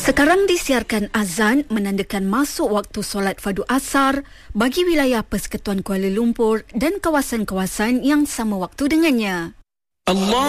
Sekarang disiarkan azan menandakan masuk waktu solat fardu asar bagi wilayah Persekutuan Kuala Lumpur dan kawasan-kawasan yang sama waktu dengannya. Allah